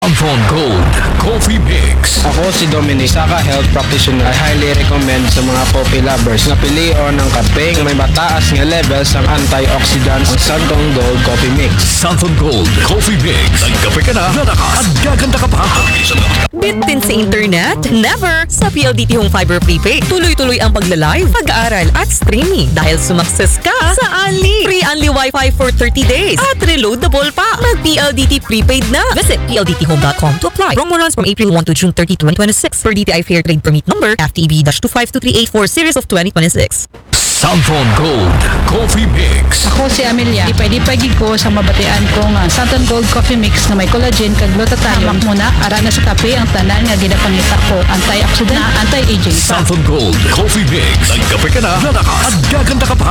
Sanfon Gold Coffee Mix. Ako si Dominic, Saka Health Practitioner. I highly recommend sa mga coffee lovers na piliin ng kape na may mataas nga levels ng antioxidants ang Sanfon Gold Coffee Mix. Sanfon Gold Coffee Mix. Nagkape ka na, lalakas at gaganda ka pa. Bitin sa internet? Never! Sa PLDT Home Fiber Prepaid, tuloy-tuloy ang pagla-live, pag-aaral at streaming dahil sumakses ka sa Unli. Free Unli Wi-Fi for 30 days at reloadable pa. Mag-PLDT Prepaid na. Visit pldthome.com to apply. Promo runs from April 1 to June 30, 2026 per DTI Fair Trade Permit number FTB-2523884 series of 2026. Sanfon Gold Coffee Mix. Ako si Amelia. Ipay-ipay ko sa mabatian ko nga Santon Gold Coffee Mix na may collagen kag glutathione. Hamak muna, ara na sa kape ang tanan nga ginapangita ko. Antioxidant, anti-aging. Sanfon Gold Coffee Mix. Nagkape ka na, lalakas at gaganda ka pa.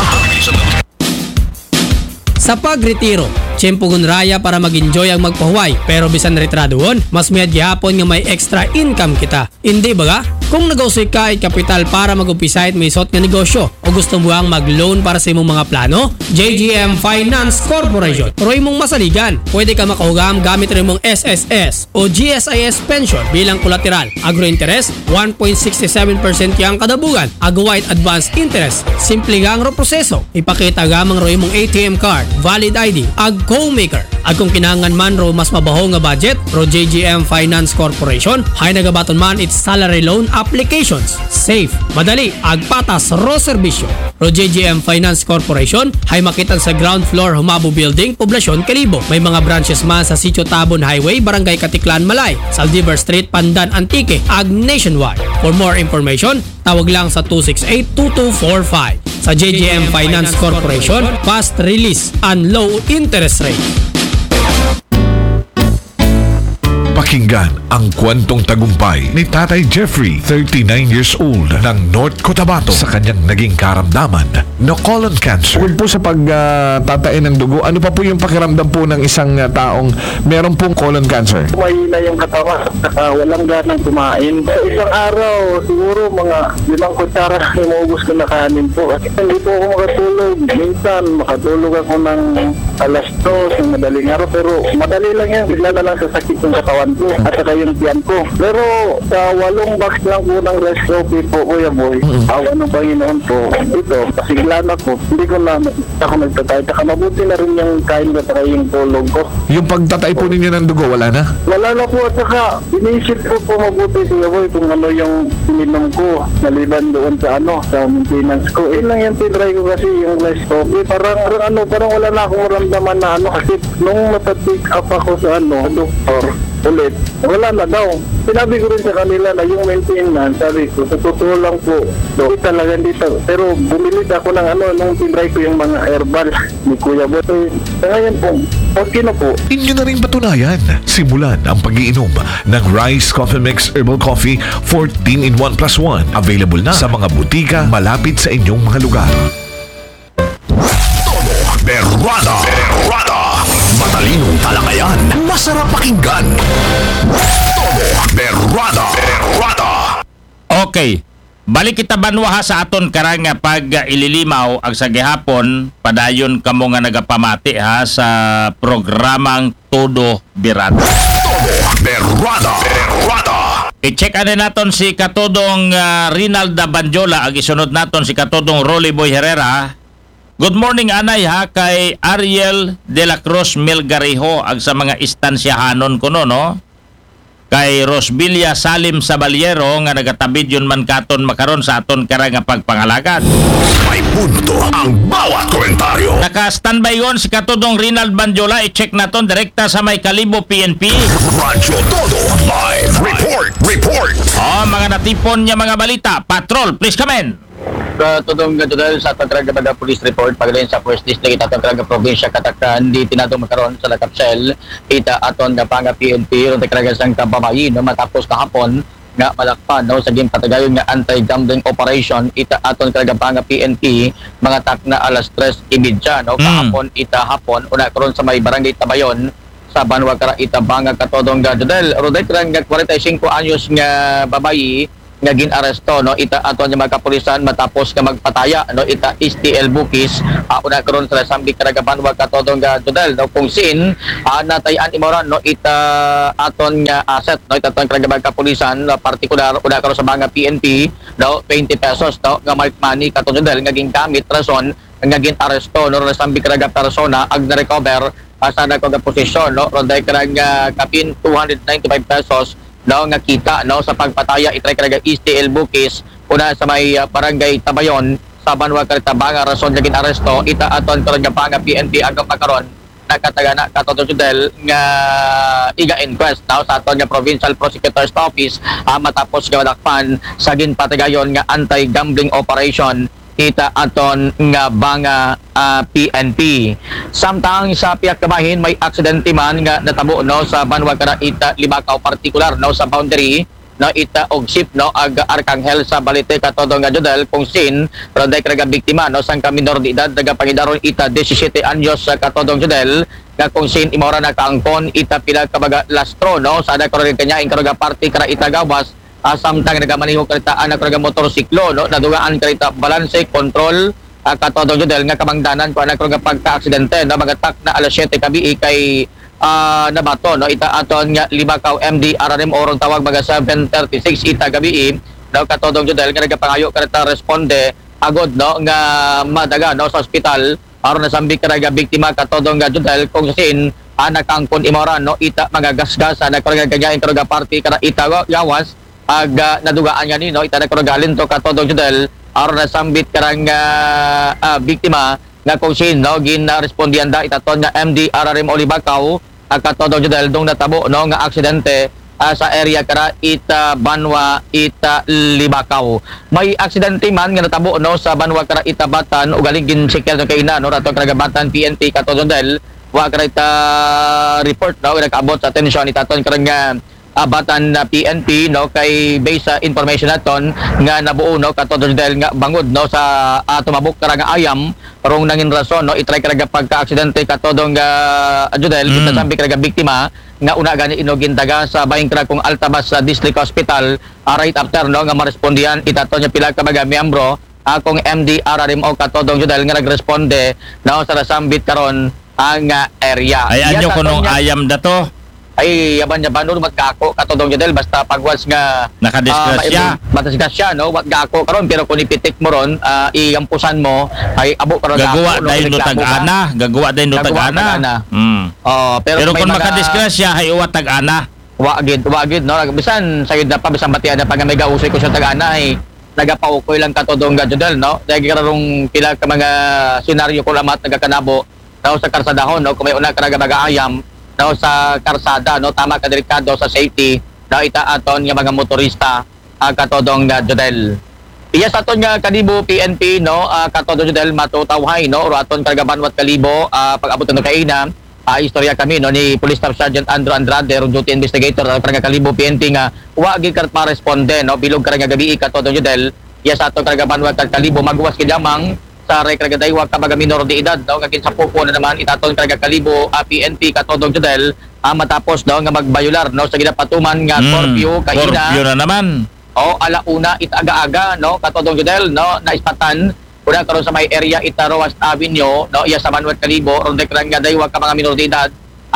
Sa pagretiro, tiyempo gunraya para mag-enjoy ang magpahuway. Pero bisan retradoon, mas mayad gihapon nga may extra income kita. Hindi ba ga? Kung nag-usay ka ay kapital para mag-umpisa at may isot nga negosyo o gusto mo ang mag-loan para sa imong mga plano, JGM Finance Corporation. Pero imong masaligan, pwede ka makahugam gamit rin mong SSS o GSIS pension bilang kolateral. Agro-interest, 1.67% yang kadabugan. Agawait advance interest. Simple gang ro proseso. Ipakita gamang ro imong ATM card, valid ID, ag co-maker. Ag kung kinangan man ro mas mabaho nga budget, ro JGM Finance Corporation, hay nagabaton man its salary loan applications. Safe, madali, ag patas ro serbisyo. Ro JGM Finance Corporation, hay makitan sa ground floor Humabo Building, Poblasyon, Kalibo. May mga branches man sa Sitio Tabon Highway, Barangay Katiklan, Malay, Saldivar Street, Pandan, Antique, ag nationwide. For more information, tawag lang sa 268-2245. Sa JGM Finance Corporation, fast release and low interest rate. Pakinggan ang kwentong tagumpay ni Tatay Jeffrey, 39 years old, ng North Cotabato sa kanyang naging karamdaman na colon cancer. Bukod po sa pagtatain ng dugo, ano pa po yung pakiramdam po ng isang taong meron pong colon cancer? Mahina yung katawan, saka walang ganang kumain. Sa isang araw, siguro mga 5 kutsara inuubos ko na kanin po. Kasi hindi po ako makatulog. Minsan, makatulog ako ng alas 2 ng madaling araw. Pero madali lang yan. Bigla na lang sasakit yung katawan ko at saka yung tiyan ko. Pero sa 8 box lang po ng rice coffee po, Kuya Boy, awa ng Panginoon po, ito, pasiglan ako. Hindi ko na ako nagtatay. Saka mabuti na rin yung kain ko at saka yung tulog ko. Yung pagtatay po ninyo ng dugo, wala na? Wala na po at saka inisip ko po mabuti Kuya Boy kung ano yung ininom ko naliban doon sa sa maintenance ko. Lang yung tinry ko kasi yung rice coffee. Parang wala na akong maramdaman na kasi nung matatik up ako sa doktor ulit, wala na daw. Sinabi ko rin sa kanila na yung maintenance, sabi ko, sa totoo lang po, talaga dito. Pero bumili ako ng nung tinry ko yung mga herbal ni Kuya Boy. Ngayon po, okay na po. Inyo na rin patunayan. Simulan ang pag-iinom ng Rice Coffee Mix Herbal Coffee 14 in 1 plus 1. Available na sa mga butika malapit sa inyong mga lugar. Berrada. Matalinong talakayan. Masarap pakinggan. Berrada. Okay. Balik kita banwa sa aton karang nga pag ililimaw ang sa gihapon padayon kamo nga nagapamati sa programang Todo Birada. Berrada. I-check naton si Katodong Rinalda Banjola, ang isunod naton si Katodong Rolly Boy Herrera. Good morning anay kay Ariel de la Cruz Melgarejo ag sa mga istansyahanon ko no. Kay Rosbilia Salim Sabaliero nga nagatabid yun man katon makaron sa aton karang nga pagpangalagad. May punto ang bawat komentaryo. Naka-standby yon si Katodong Rinald Banjola. I-check naton direkta sa may Kalibo PNP. Radyo Todo Live Report. Mga natipon niya mga balita. Patrol, please come in. Katodong gadudal sa Tantraga Baga Police Report paglain sa First District ita Tantraga Probinsya Katakran di tinatong makaroon sa Lakapsel ita aton nga panga PNP ron takraga sang Kampamayin matapos kahapon nga malakpan sa game patagayon nga anti-gambling operation ita aton talaga panga PNP mga tak na alas 3:30 kahapon ita hapon una karon sa may barangay Tabayon sa Banwa Kara ita banga Katodong gadudal ron takraga 45 anyos nga babayi nga ginaresto no ita aton nga mga kapulisan matapos nga magpataya no ita STL Bukis una karon sa Sambik Karagaban wag katodong nga Jodel no kung sin natayan imoran no ita aton nga asset no ita aton Karagaban kapulisan partikular una karon sa mga PNP no 20 pesos no nga mark money katong Jodel nga gingamit rason nga ginaresto no sa Sambik Karagaban persona ag na recover sa nako nga posisyon no ronday karang kapin 295 pesos no nga kita no sa pagpataya itray kalaga STL Bukis una sa may barangay Tabayon sa Banwa Caritabanga rason nga ginaresto ita aton karon nga panga PNP agam pagkaron nakatagana katong Jodel nga iga inquest no sa aton nga Provincial Prosecutor's Office matapos nga dakpan sa ginpatagayon nga anti-gambling operation kita aton nga banga PNP. Samtang sa piyak kabahin may aksidente man nga natabo no sa Banwa ita Libakaw partikular no sa boundary no ita og ship no ag Arcangel sa Balite katodong nga Jodel kung sin ronday karaga biktima no sang minor de edad daga pangidaron ita 17 anyos sa katodong Jodel nga kung sin imora na kaangkon ita pila kabaga lastro no sa ada karon kanya ing karuga party kara ita gawas samtang nagamaneho karita anak karuga motorsiklo no nadugaan karita balance control katodong Jodel nga kamangdanan ko anak karuga pagka-aksidente no magatak na alas 7 kabi kay nabato no ita aton nga Libakaw MD RRM orong tawag baga 7:36 ita gabi no katodong Jodel nga nagapangayo karita responde agod no nga madaga no sa ospital aron nasambik karaga biktima katodong nga Jodel kung sin anak angkon imoran no ita magagasgas anak karuga ganyain karuga party kara ita gawas ag nadugaan nga ni no ita na karugalin to katodong Jodel aron nasambit karang biktima nga kung sin no ginrespondianda itaton nga MD RRM Libakaw katodong Jodel dong natabo no nga aksidente sa area kara ita Banwa ita Libakaw. May aksidente man nga natabo no sa Banwa kara ita Batan ug galing ginsikkel no kay ina no rato kara Batan PNP katodong Jodel wa kara ita report no nakaabot sa atensyon itaton kara nga Batan na PNP no kay based sa information naton nga nabuo no katodong Jodel nga bangod no sa tumabok kara nga ayam rong nangin rason no itry kara pagka-aksidente katodong Jodel kita sambi kara biktima nga una gani inogin daga sa bahin kara kung Altabas District Hospital right after no nga marespondihan itaton nya pila ka baga miyembro akong MD RRM o katodong Jodel nga nagresponde no sa sambit karon ang area ay anyo kunong ayam dato ay yaban no magkako katodong Jodel basta pagwas nga nakadisgrasya matasgrasya no wag gako karon pero kung ipitik mo ron iampusan mo ay abo karon gagawa dahil no tag-ana gagawa dahil no tag-ana pero kung makadisgrasya ay uwa tag-ana wagid no bisan sayod na pa bisan batian na pag may gausoy ko sa tag-ana ay nagapaukoy lang katodong Jodel no dahil karong pila ka mga senaryo ko lamat nagakanabo no sa karsadahon no kung may una karaga mag-aayam no sa karsada no tama ka delikado sa safety no ita aton nga mga motorista katodong Jodel. Iya sa aton nga Kalibo PNP no katodong Jodel matutawhay no ro aton Karagaban wat Kalibo pag-abot no kaina istorya kami no ni Police Staff Sergeant Andrew Andrade ro duty investigator karang Kalibo PNP nga wa gid kar pa responde no bilog karang gabi katodong Jodel. Iya sa aton Karagaban wat Kalibo magwas kid lamang sa rekragaday wag kabaga minor de edad no kagin sa pupo na naman itaton karaga Kalibo PNP katodong Jodel matapos daw nga magbayular no sa ginapatuman nga curfew kaina curfew na naman alauna itaga-aga no katodong Jodel no naispatan una karon sa may area ita Roas Avenue no iya sa Manuel Kalibo ron rekragaday wag kabaga minor de edad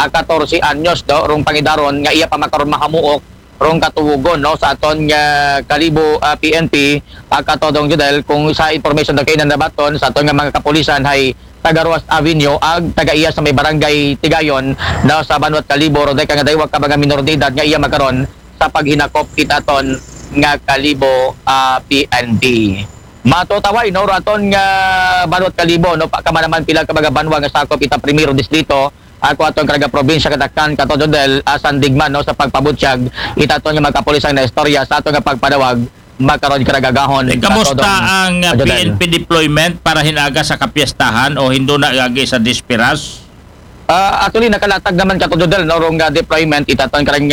14 anyos no rong pangidaron nga iya pa makaron mahamuok rong katuwogon no sa aton nga Kalibo PNP katodong Jodel kung sa information na kay nabaton sa aton nga mga kapulisan hay taga Roas Avenue ag taga iya sa may barangay Tigayon no sa Banwat Kalibo ro day nga daywag ka mga minor de edad nga iya makaron sa paghinakop itaton nga Kalibo PNP. Matutaway no raton nga Banwat Kalibo no pa naman pila ka mga banwa nga sakop ita primero distrito ako atong karaga probinsya kadakan katodong Jodel sandigman no sa pagpabutsyag itaton nga magkapulisan na istorya sa aton nga pagpadawag magkaroon karagagahon. Kamusta ang PNP deployment para hinaga sa kapiestahan o hindo na agay sa Dispiras? Actually nakalatag naman katodong Jodel no rong deployment itaton karang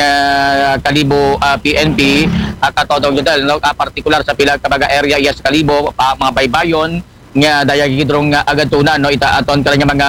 Kalibo PNP katodong Jodel no partikular sa pila ka baga area yes Kalibo mga baybayon nga dayagidrong agad tunan no ita aton karang mga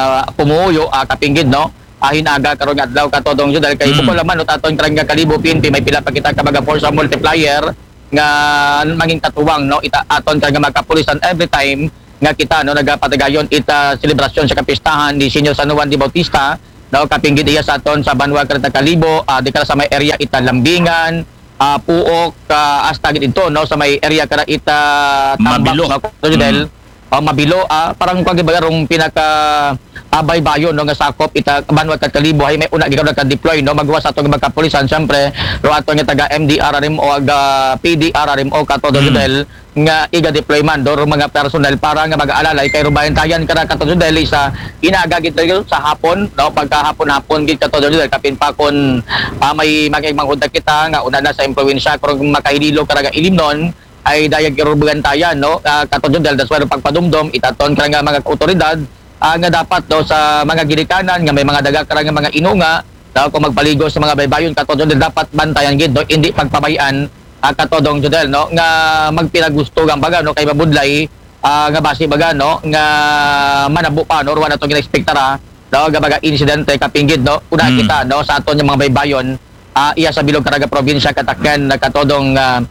pumuyo kapinggid no hinaga karon adlaw katodong Jodel kay bukod laman no aton karang Kalibo PNP may pila pa kita ka baga force multiplier nga maging katuwang no ita aton nga magkapulisan every time nga kita no nagapatagayon ita selebrasyon sa kapistahan ni Senior San Juan de Bautista no kapinggid iya sa aton sa Banwa Karta Kalibo di kala sa may area ita Lambingan Puok hasta dito no sa may area kara ita Tambak Mabilo. no Mabilo parang pagibagarong pinaka baybayon no nga sakop ita Banwa Karta Kalibo ay may una gikaw naka-deploy no magwa sa atong magkapulisan syempre ro ato nga taga MDRRM o PDRRM o Katodo Judel nga iga-deploy man do mga personnel para nga mag-aalalay kay rubayan tayan kada Katodo Judel sa inagagit sa hapon no pagkahapon-hapon gid Katodo Judel kapin pa kon may manghunta kita nga una na sa impluwensya kung makahililo karaga ilimnon ay dayag irubugantayan no Katodo Judel that's why pagpadumdom itaton ka nga mga otoridad nga dapat do sa mga gilikanan nga may mga daga kara nga mga inunga daw kung magpaligo sa mga baybayon Katodo Judel dapat bantayan gid do hindi pagpabayaan Katodong Judel no nga magpinagusto ang baga no kay mabudlay nga base baga no nga manabo pa no ruwa na to gina-expectara daw nga baga insidente kapinggid no una kita no sa aton yung mga baybayon iya sa bilog karaga probinsya Katakyan na Katodong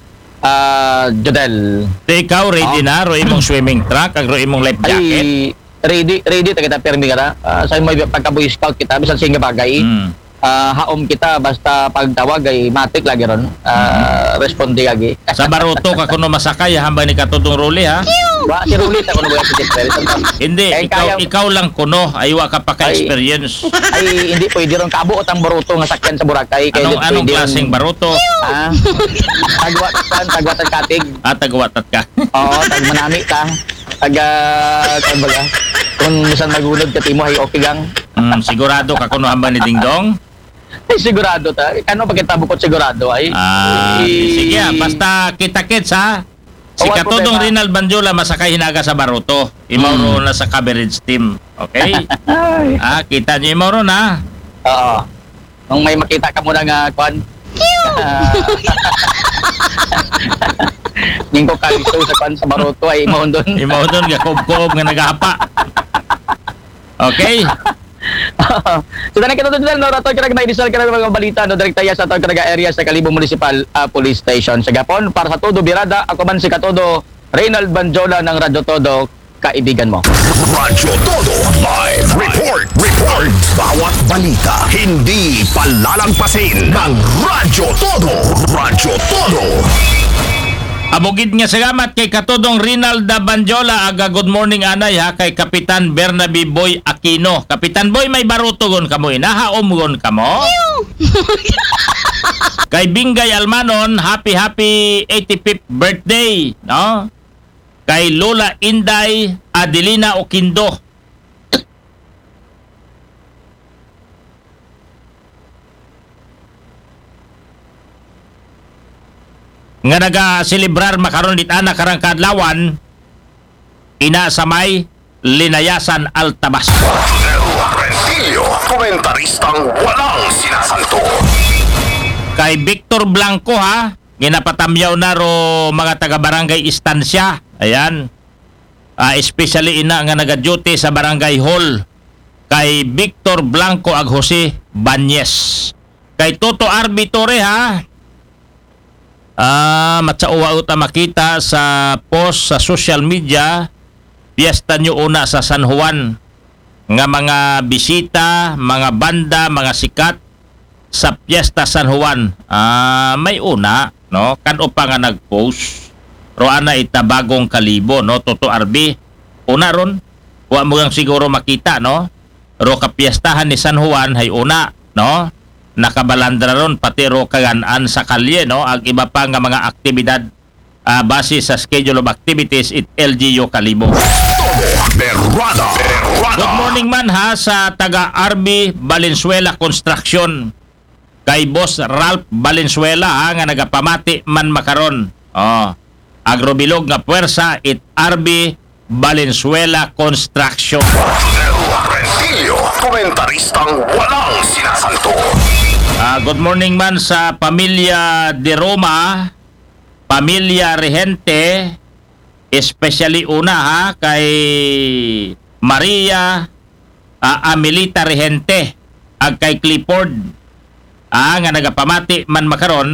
Judel. Ikaw ready na ro imong swimming trunk ag ro imong life jacket. Ay ready ta kita permi kara sa mo pagka Boy Scout kita bisan singa bagay haom kita basta pagtawag ay matik lagi ron responde lagi Sa baruto ka kuno masakay hambay ni Katodong Ruli ha. wa si Rulit ako na si Tifel Hindi ikaw lang kuno ay wa ka pa ka experience. ay hindi pwede ron kabuot ang baruto nga sakyan sa Boracay kay Anong klaseng baruto? tagwatan katig Tagwatat ka. oo tagmanami ka kumbaga kung misan magulod ka timo ay okay gang Sigurado ka kuno hambay ni Dingdong? ay sigurado ta ano pagkitabukot sigurado ay Sige basta kita-kits ha. Si Walang Katodong problema. Rinal Banjola masakay hinaga sa baruto. Imauro na sa coverage team. Okay? Kita niyo imauro na. oo kung may makita ka muna nga kwan Ningko kalisto sa kwan sa baruto ay mo doon Imauro doon gakob-kob nga nagahapa. Okay? so dahil kita doon no rato kira na idisal kira mga balita no direkta ya sa taong karaga area sa Kalibo Municipal Police Station sa Gapon para sa Todo Birada ako man si Katodo Reynald Banjola ng Radyo Todo kaibigan mo. Radyo Todo Live Report. Bawat balita hindi palalampasin ng Radyo Todo. Radyo Todo. Abugid nga salamat kay Katodong Rinalda Banjola aga good morning anay ha kay Kapitan Bernabe Boy Aquino. Kapitan Boy may baruto gon kamo inahaom gon kamo. Kay Bingay Almanon happy 85th birthday no. Kay Lola Inday Adelina Oquindo. Nga naga-celebrar makaron dit ana karang kadlawan ina sa may Linayasan Altabas. Rentilio, komentaristang walang sinasanto. Kay Victor Blanco ha, ginapatamyaw na ro mga taga-barangay Istansya. Ayan. Especially ina nga naga-duty sa barangay hall. Kay Victor Blanco ag Jose Banyes. Kay Toto Arbitore ha, matsauwa uta makita sa post sa social media piyesta nyo una sa San Juan nga mga bisita, mga banda, mga sikat sa piyesta San Juan may una no kano pa nga nagpost ro ana ita Bagong Kalibo no Toto Arbi una ron wa mo gang siguro makita no ro kapiestahan ni San Juan hay una no nakabalandra ron pati ro kaganaan sa kalye no ag iba pa nga mga aktibidad base sa schedule of activities it LGU Kalibo. Berrada. Good morning man ha sa taga RB Valenzuela Construction kay Boss Ralph Valenzuela ha, nga nagapamati man makaron agrobilog nga puwersa it RB Valenzuela Construction. Rentilio, komentaristang walang sinasanto. Good morning man sa pamilya De Roma, pamilya Regente, especially una ha kay Maria Amelita Regente ag kay Clifford nga nagapamati man makaron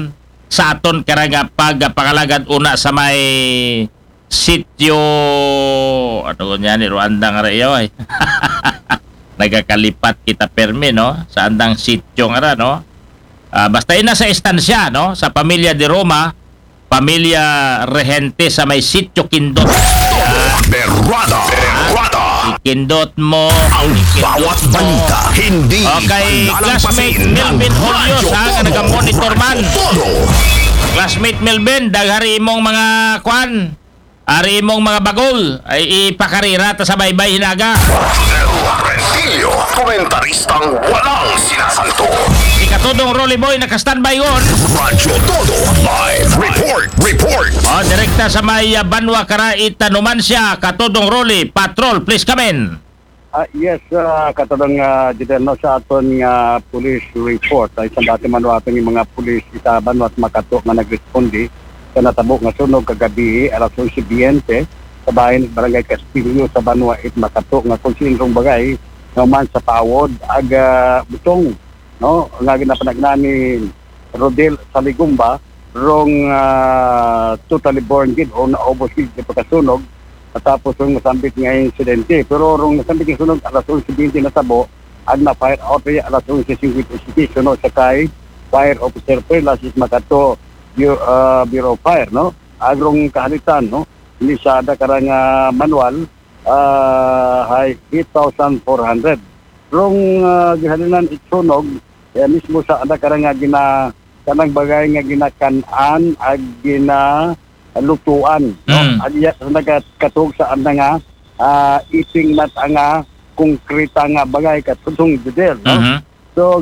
sa aton karanga pagpangalagad una sa may sitio ano niya ni Ruanda nga rayo ay nagakalipat kita permi no sa andang sitio nga ra no. Basta ina sa estansya no sa pamilya de Roma, pamilya Regente sa may sitio Kindot. Berrada. Ikindot mo Ang bawat balita, hindi okay, classmate Melvin Holios nga naga-monitor man. Classmate Melvin, daghari imong mga kwan, ari imong mga bagol ay ipakarira ta sa baybay hinaga. Rentilio, komentaristang walang sinasanto. Si Katodong Rolly Boy naka-standby on. Radyo Todo Live Report. Direkta sa may Banwa Karait Numancia, Katodong Rolly, Patrol, please come in. Yes, katulong dito no, sa aton nga police report ay sa dati man aton yung mga police sa Banwa at Makato nga nagrespondi sa natabo nga sunog kagabi alas 11:20 sa bahin Barangay Castillo sa Banwa at Makato nga kung sinong bagay naman sa pawod aga butong no nga ginapanagnan ni Rodel Saligumba rong totally born kid o naubos kid sa pagkasunog tapos yung nasambit nga insidente. Pero rong nasambit yung sunog alas 11:20 na tabo ag na fire out rin alas 11:50 sunod sa kay fire officer Perlasis Makato Bureau of Fire no agrong kahalitan no hindi siya ada karang manual hay 8,400 rong gihalinan itsunog mismo sa ada karang kanang bagay nga ginakan-an ag lutuan no adya sa nagkatug sa anda nga ising mat nga konkreta nga bagay katudong didel no so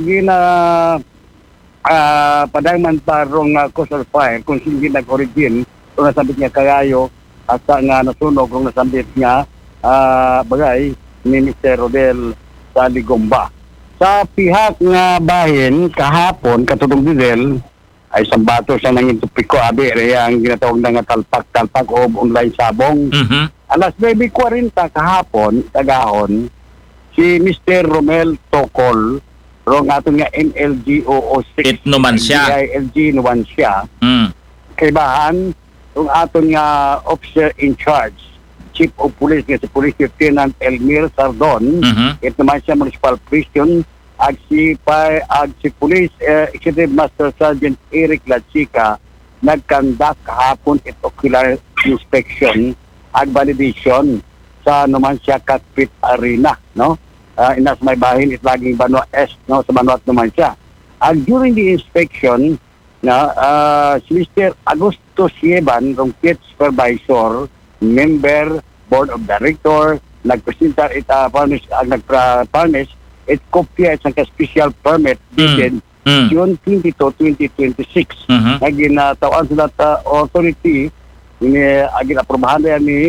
padagman parong coastal fire kung hindi nag-origin kung nasambit nga kagayo asa nga nasunog kung nasambit nga bagay ni Mr. Rodel Saligumba sa pihak nga bahin kahapon katudong didel ay sambato sa nanging tupiko abi reya ang ginatawag na nga talpak o online sabong. Alas 9:40 kahapon tagahon si Mr. Romel Tokol rong aton nga NLGO 6 Numancia LG Numancia kay bahan rong aton nga officer in charge Chief of Police nga si Police Lieutenant Elmir Sardon it Numancia Municipal Prison ag si Police Executive Master Sergeant Eric Lachica nagkandak kahapon it ocular inspection ag validation sa Numancia Cockpit Arena no inas may bahin it laging Banwa Est no sa Banwa Numancia ag during the inspection na si Mr. Augusto Sieban rong pit supervisor member board of director nagpresenta it furnish ag nagpa-furnish it kopya isang special permit dated June 22, 2026 na ginatawaan sa data authority ginaprobahan na yan ni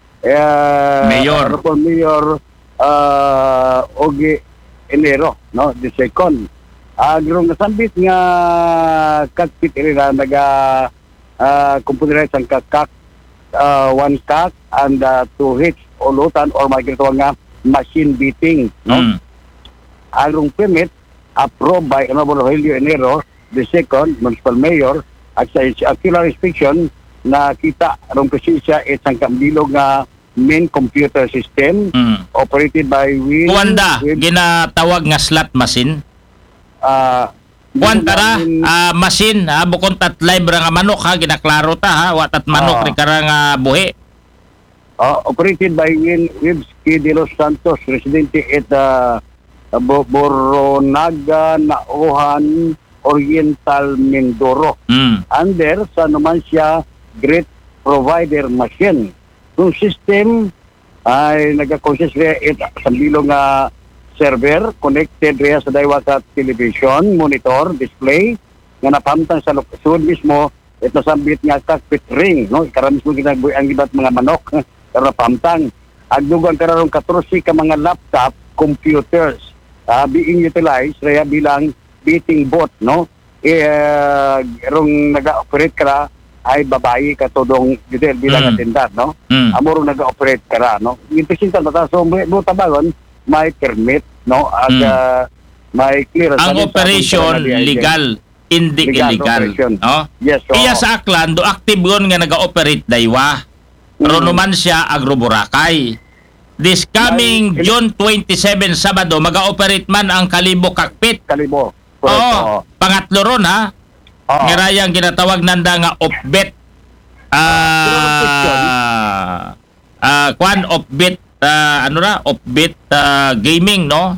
Mayor Ogie Enero no the second agrong nasambit nga cockpit area naga computerize ang kakak one kak and 2 hits ulutan or magkitawag nga machine beating no agrong permit approved by Honorable Rogelio Enero the second municipal mayor at sa ocular inspection na kita rong presensya isang kambilog nga main computer system operated by Wanda ginatawag nga slot machine Tara machine bukod tat live nga manok ginaklaro ta watat manok ri karang buhi operated by Wibski de los Santos residente at Boronaga, Nauhan, Oriental, Mindoro. Under sa Numancia Great Provider Machine. Yung system ay nagka-consist rin sa bilong server connected rin sa Daiwaka television, monitor, display nga napamtang sa lokasyon mismo ito sambit nga cockpit ring. No? Karang mismo ginagbuy ang iba't mga manok karang napamtang. Agdugan karang 14 ka mga laptop computers being utilized raya bilang beating bot no rong naga-operate kara ay babae katudong detail bilang attendant no amoro naga-operate kara no impresenta ta so mo tabagon may permit no ag may clearance ang operation legal hindi illegal. operation. No? Yes, oo. Iya sa Aklan, do active yun nga nag-operate daywa. Pero naman siya Agroboracay. This coming June 27 Sabado, mag-operate man ang Kalibo Cockpit. Kalibo. Oo, Oo. pangatlo ron ha. Oo. Ngirayang ginatawag nanda nga offbet. Kwan offbet offbet gaming, no?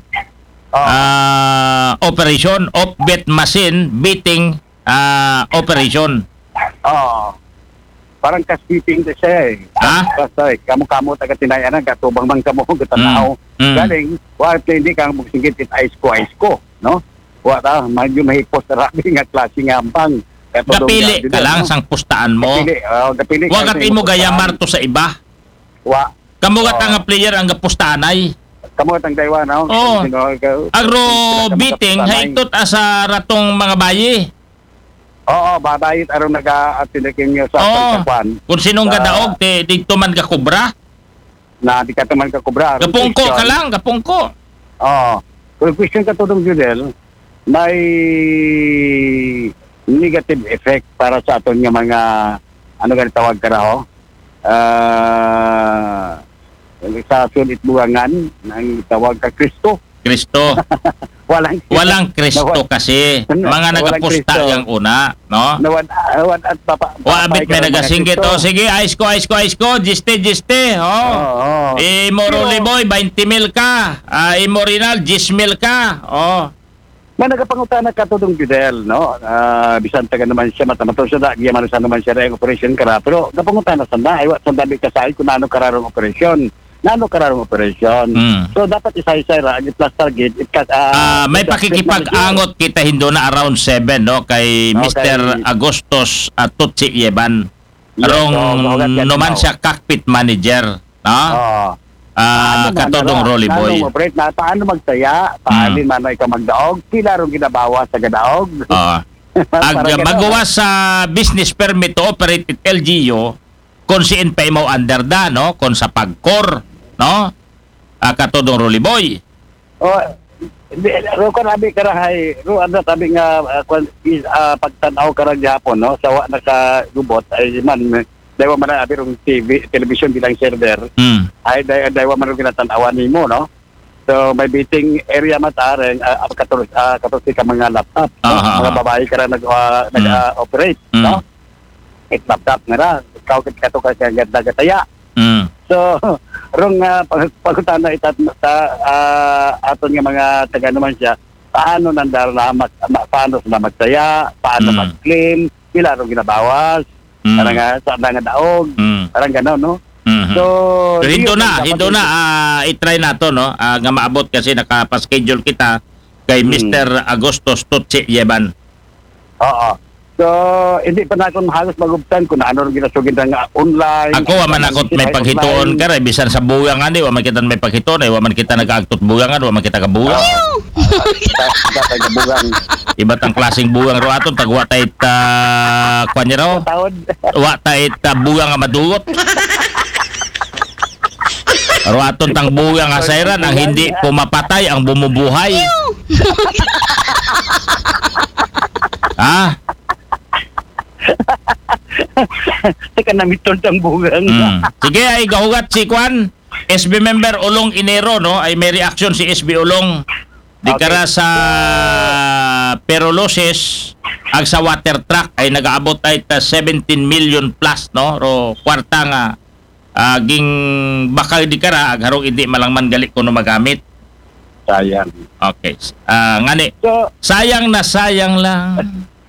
Operation offbet machine betting operation. Parang kasiping na siya eh. Ha? Basta kamo taga tinayanan, katubang man kamo, katanaw. Galing, wala hindi kang magsingit it ice-ko, no? Wala, medyo mahipos na rabi nga klase nga ambang. Gapili ka lang sang pustaan mo. Gapili. Wagat imo gayamar to sa iba. Kamugat ang player ang gapustanay. Kamugat ang daywa, no? Oo. Agro beating, haitot sa ratong mga bayi. Oo, babayit aron nag-atilikin nyo sa pagkakuan. Kung sinong gadaog, dito man ka kubra. Na di ka naman ka kubra. Gapungko ka lang, gapungko. Oo. Kung question ka tudong Judel, may negative effect para sa aton nga mga ano ganit tawag ka na ho? Sa sulit buwangan nang tawag ka Kristo. Walang Kristo kasi. Mga nagapusta yung una, no? Wabit may nagasinggit. O sige, ayos ko. Jiste. Imo Roliboy, 20 mil ka. Imo Rinal, 10 mil ka. May nagapangutana ka tudong Judel, no? Bisan taga naman siya, matamato siya, giyaman sa naman siya rin operation kara. Pero napangutana sa na, iwat sa dabi kasay kung nano kararong operation. So dapat isa-isa ra ang plus target may pakikipag-angot kita hindo na around 7 no kay Mr. Agustos Tutsi Yeban. Arong naman siya cockpit manager, no? Katodong Rolly Boy. Paano magtaya? Paano man ay ka magdaog? Pila rong ginabawa sa gadaog? Magawa sa business permit to operate at LGU kung siin pa mo under da, no? Kung sa pagkor, no? Katodong Rolly Boy. Ro ka nabi karahay, ro ano tabi nga pagtanaw karang gihapon, no? Sawa na ka gubot ay man daywa man abi rong television bilang server. Ay daywa man rong ginatanawan nimo, no? So may meeting area matareng katulad ka mga laptop, mga babae ka nag-operate, no? Laptop nga ra, ikaw kato ka siya gataya. So, rong pagkutana aton nga mga taga naman siya, paano paano sila magsaya, paano mag-claim, pila rong ginabawas, parang sa nga daog, parang gano'n, no? So, hindo na, i-try na to, no? Nga maabot kasi nakapaschedule kita kay Mr. Agustos Tutsi Yeban. Oo. So, hindi pa na akong halos magubtan kung ano rin ginasugin nga online. Ako, waman akot may paghitoon ka rin. Bisan sa buyangan eh, waman kita may paghitoon eh. Waman kita nag-aagtot buyangan, waman kita kabugang. Iba't ang klaseng bugang ro aton. Tagwa tayo kwan niya raw. Wa tayo bugang nga madugot. Ro aton tang bugang nga sayran, ang hindi pumapatay, ang bumubuhay. Teka na mitol tang bugang. Sige ay gahugat si Kwan. SB member Ulong Inero, no? Ay may reaction si SB Ulong. Di kara sa Perolosis ag sa water truck ay nagaabot ay 17 million plus, no? Ro kwarta nga ging bakal di kara ag harong hindi malangman gali kuno magamit. Sayang. Okay. Ngani. Sayang lang.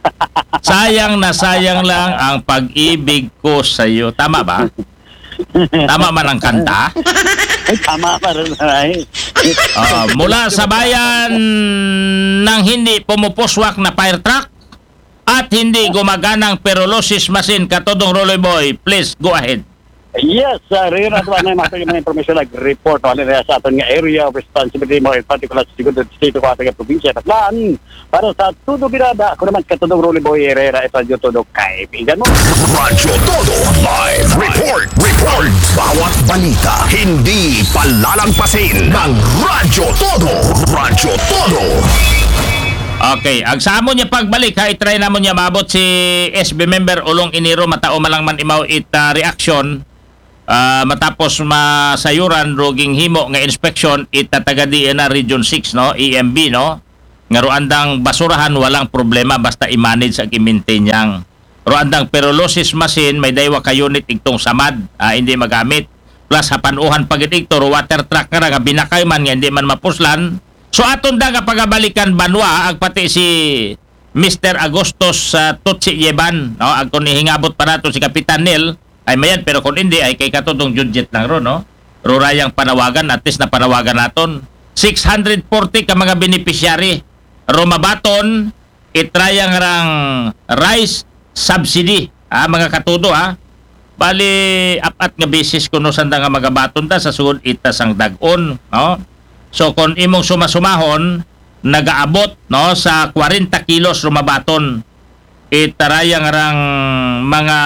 Sayang lang ang pag-ibig ko sa iyo. Tama ba? Tama man ang kanta? Tama pa rin. Mula sa bayan ng hindi pumupuswak na fire truck at hindi gumaganang pyrolysis machine, Katodong Rolly Boy, please go ahead. Yes, rin at wala na mga information report wala na sa aton nga area of responsibility mo in particular sa Segundo Distrito ko sa probinsya at Aklan. Para sa Todo Birada, ako naman Katodong Rolly Boy Herrera, ito yung todo kaibigan mo. Radyo Todo Live Report. Bawat balita hindi palalagpasin ng Radyo Todo. Okay, ang sa amon niya pagbalik ha, itry namon niya maabot si SB member Ulong Iniro matao malang man imaw reaction matapos masayuran roging himo nga inspection itatagadi na Region 6 no, EMB no. Nga ruandang basurahan walang problema basta i-manage ag i-maintain yang. Ruandang pyrolysis machine may daywa ka unit igtong samad hindi magamit. Plus hapanuhan pagid igto water truck nga binakay man nga hindi man mapuslan. So aton da nga pagabalikan banwa ag pati si Mr. Agustos Tutsi Yeban no ag kun hingabot pa nato si Kapitan Nel ay mayan pero kung hindi ay kay katudong Judget lang ro no rurayang panawagan at least na panawagan naton 640 ka mga beneficiary romabaton itrayang rang rice subsidy mga katudo bali apat nga beses kuno sanda nga magabaton ta sa sugod itas ang dag-on no. So kung imong sumasumahon nagaabot no sa 40 kilos rumabaton itarayang rang mga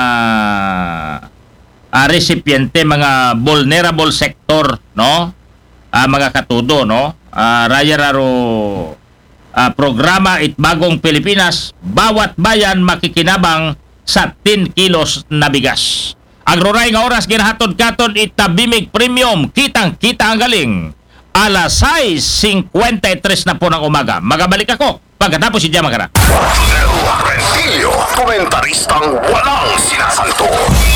recipiente mga vulnerable sector no mga katudo no raya raro programa Itbagong Pilipinas bawat bayan makikinabang sa 10 kilos na bigas. Ang ruray nga oras ginahatod katon itabimig premium kitang-kita ang galing. Alas 6:53 na po ng umaga. Magabalik ako pagkatapos si Jamagara. Rentillo, komentaristang walang sinasanto.